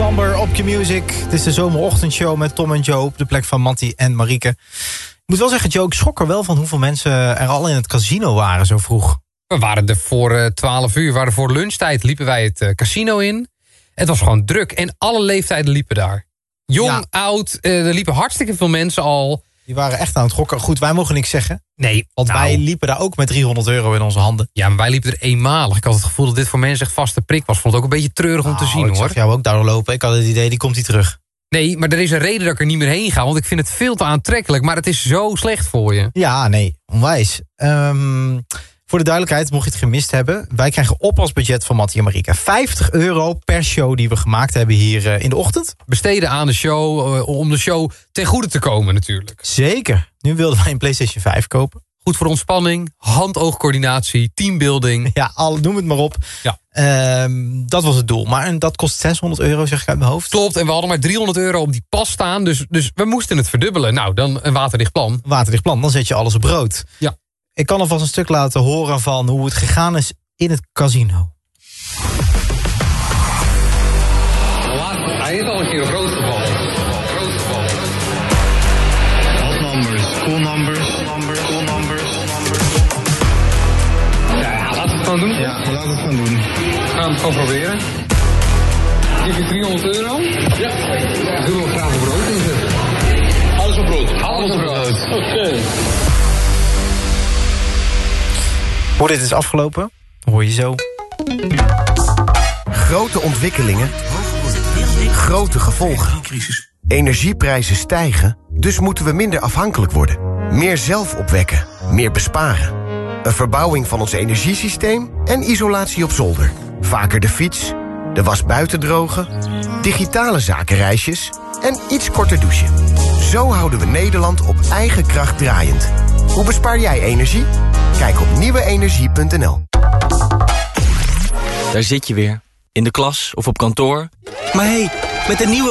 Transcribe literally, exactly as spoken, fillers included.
Number op Q-Music. Het is de zomerochtendshow met Tom en Joe op de plek van Mattie en Marieke. Ik moet wel zeggen, Joe, ik schrok er wel van hoeveel mensen er al in het casino waren zo vroeg. We waren er voor uh, twaalf uur, we waren er voor lunchtijd, liepen wij het uh, casino in. Het was gewoon druk en alle leeftijden liepen daar. Jong, ja. oud, uh, er liepen hartstikke veel mensen al. Die waren echt aan het gokken. Goed, wij mogen niks zeggen. Nee. Want nou, wij liepen daar ook met driehonderd euro in onze handen. Ja, maar wij liepen er eenmalig. Ik had het gevoel dat dit voor mensen echt vaste prik was. Vond het ook een beetje treurig nou, om te zien, ik hoor. Ik zag jou ook daar lopen. Ik had het idee, die komt niet terug. Nee, maar er is een reden dat ik er niet meer heen ga. Want ik vind het veel te aantrekkelijk. Maar het is zo slecht voor je. Ja, nee, onwijs. Um, voor de duidelijkheid, mocht je het gemist hebben. Wij krijgen op als budget van Mattie en Marieke vijftig euro per show die we gemaakt hebben hier uh, in de ochtend. Besteden aan de show, uh, om de show ten goede te komen natuurlijk. Zeker. Nu wilden wij een PlayStation vijf kopen. Goed voor ontspanning, hand-oogcoördinatie, teambuilding. Ja, al, noem het maar op. Ja. Um, dat was het doel. Maar dat kost zeshonderd euro, zeg ik uit mijn hoofd. Klopt, en we hadden maar driehonderd euro op die pas staan. Dus, dus we moesten het verdubbelen. Nou, dan een waterdicht plan. Waterdicht plan, dan zet je alles op brood. Ja. Ik kan alvast een stuk laten horen van hoe het gegaan is in het casino. Hij is al een keer op rood gevallen. Rood gevallen. Hot numbers, cool numbers, numbers, cool numbers. Ja, ja, laten we het gewoon doen. Ja, laten we het gewoon doen. We gaan het gewoon proberen. Geef je driehonderd euro? Ja. Dan doen we graag op brood inzetten. Alles op brood. Alles op brood. Oké. Okay. Hoe dit is afgelopen, hoor je zo. Grote ontwikkelingen, grote gevolgen. Energieprijzen stijgen, dus moeten we minder afhankelijk worden. Meer zelf opwekken, meer besparen. Een verbouwing van ons energiesysteem en isolatie op zolder. Vaker de fiets, de was buiten drogen, digitale zakenreisjes en iets korter douchen. Zo houden we Nederland op eigen kracht draaiend. Hoe bespaar jij energie? Kijk op nieuwe energie punt n l. Daar zit je weer. In de klas of op kantoor. Maar hé, hey, met een nieuwe